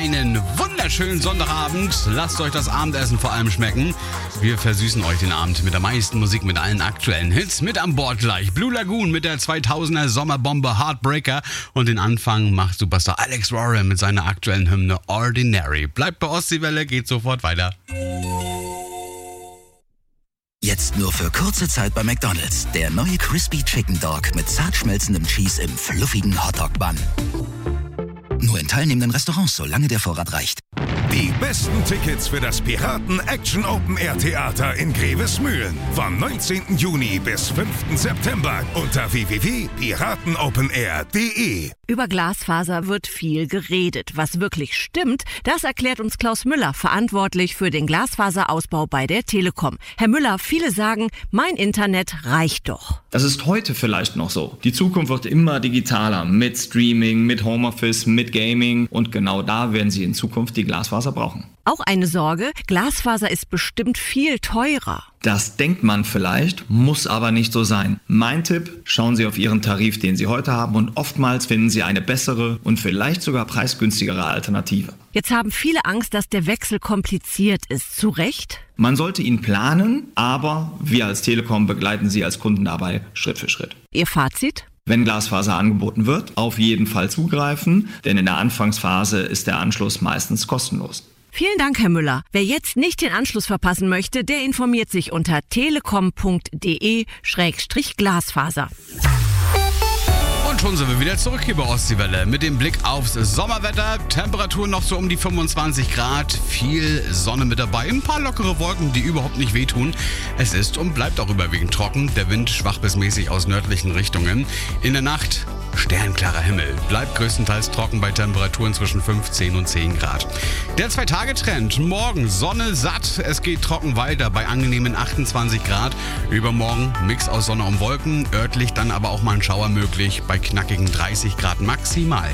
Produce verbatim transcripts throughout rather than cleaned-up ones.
einen wunderschönen Sonntagabend. Lasst euch das Abendessen vor allem schmecken. Wir versüßen euch den Abend mit der meisten Musik, mit allen aktuellen Hits. Mit an Bord gleich Blue Lagoon mit der zweitausender Sommerbombe Heartbreaker. Und den Anfang macht Superstar Alex Warren mit seiner aktuellen Hymne Ordinary. Bleibt bei Ostseewelle, geht sofort weiter. Jetzt nur für kurze Zeit bei McDonald's. Der neue Crispy Chicken Dog mit zart schmelzendem Cheese im fluffigen Hotdog-Bun. Nur in teilnehmenden Restaurants, solange der Vorrat reicht. Die besten Tickets für das Piraten Action Open Air Theater in Grevesmühlen. Vom neunzehnten Juni bis fünften September unter w w w punkt piratenopenair punkt de. Über Glasfaser wird viel geredet. Was wirklich stimmt, das erklärt uns Klaus Müller, verantwortlich für den Glasfaserausbau bei der Telekom. Herr Müller, viele sagen, mein Internet reicht doch. Das ist heute vielleicht noch so. Die Zukunft wird immer digitaler, mit Streaming, mit Homeoffice, mit Gaming. Und genau da werden Sie in Zukunft die Glasfaser brauchen. Auch eine Sorge, Glasfaser ist bestimmt viel teurer. Das denkt man vielleicht, muss aber nicht so sein. Mein Tipp, schauen Sie auf Ihren Tarif, den Sie heute haben, und oftmals finden Sie eine bessere und vielleicht sogar preisgünstigere Alternative. Jetzt haben viele Angst, dass der Wechsel kompliziert ist. Zu Recht? Man sollte ihn planen, aber wir als Telekom begleiten Sie als Kunden dabei Schritt für Schritt. Ihr Fazit? Wenn Glasfaser angeboten wird, auf jeden Fall zugreifen, denn in der Anfangsphase ist der Anschluss meistens kostenlos. Vielen Dank, Herr Müller. Wer jetzt nicht den Anschluss verpassen möchte, der informiert sich unter telekom punkt de Schrägstrich Glasfaser. Und schon sind wir wieder zurück hier bei Ostseewelle mit dem Blick aufs Sommerwetter. Temperatur noch so um die fünfundzwanzig Grad, viel Sonne mit dabei, ein paar lockere Wolken, die überhaupt nicht wehtun. Es ist und bleibt auch überwiegend trocken, der Wind schwach bis mäßig aus nördlichen Richtungen. In der Nacht sternklarer Himmel, bleibt größtenteils trocken bei Temperaturen zwischen fünfzehn und zehn Grad. Der Zwei-Tage-Trend, morgen Sonne satt, es geht trocken weiter bei angenehmen achtundzwanzig Grad. Übermorgen Mix aus Sonne und Wolken, örtlich dann aber auch mal ein Schauer möglich bei knackigen dreißig Grad maximal.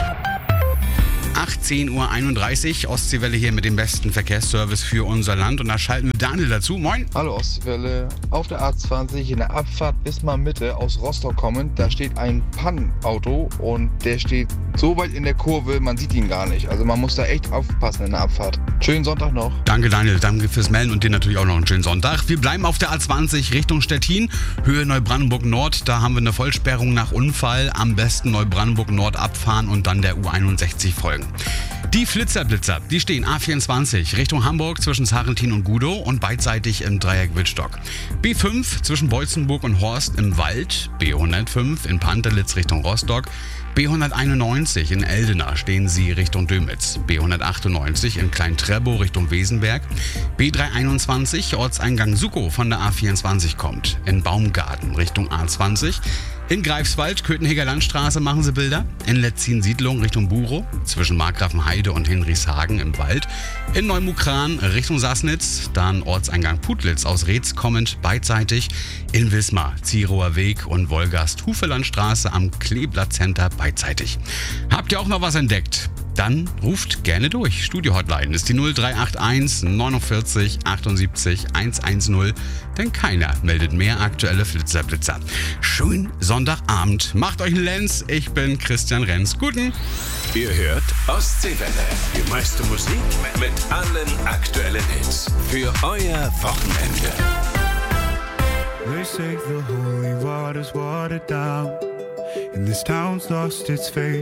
achtzehn Uhr einunddreißig, Ostseewelle hier mit dem besten Verkehrsservice für unser Land. Und da schalten wir Daniel dazu. Moin. Hallo Ostseewelle. Auf der A zwanzig in der Abfahrt Wismar Mitte aus Rostock kommend, da steht ein Pannenauto und der steht so weit in der Kurve, man sieht ihn gar nicht. Also man muss da echt aufpassen in der Abfahrt. Schönen Sonntag noch. Danke Daniel, danke fürs Melden und dir natürlich auch noch einen schönen Sonntag. Wir bleiben auf der A zwanzig Richtung Stettin, Höhe Neubrandenburg Nord. Da haben wir eine Vollsperrung nach Unfall. Am besten Neubrandenburg Nord abfahren und dann der U einundsechzig folgen. Die Flitzerblitzer, die stehen A vierundzwanzig Richtung Hamburg zwischen Sarrentin und Gudow und beidseitig im Dreieck Wittstock. B fünf zwischen Beutzenburg und Horst im Wald, B hundertfünf in Pantelitz Richtung Rostock, B hunderteinundneunzig in Eldena stehen sie Richtung Dömitz, B hundertachtundneunzig in Klein-Trebow Richtung Wesenberg, B dreihunderteinundzwanzig Ortseingang Sukow von der A vierundzwanzig kommt, in Baumgarten Richtung A zwanzig, in Greifswald, Köthenheger Landstraße machen sie Bilder, in Letzin-Siedlung Richtung Burow, zwischen Markgrafenheide und Hinrichshagen im Wald, in Neumukran Richtung Sassnitz, dann Ortseingang Putlitz aus Reetz kommend beidseitig, in Wismar, Zierower Weg und Wolgast-Hufelandstraße am Kleeblatt Center beidseitig. Habt ihr auch noch was entdeckt? Dann ruft gerne durch. Studio-Hotline ist die null drei acht eins neunundvierzig achtundsiebzig hundertzehn, denn keiner meldet mehr aktuelle Flitzerblitzer. Schönen Sonntagabend. Macht euch einen Lenz. Ich bin Christian Renz. Guten. Ihr hört Ostseewelle. Die meiste Musik mit allen aktuellen Hits. Für euer Wochenende. They say the holy water's watered down, and this town's lost its faith.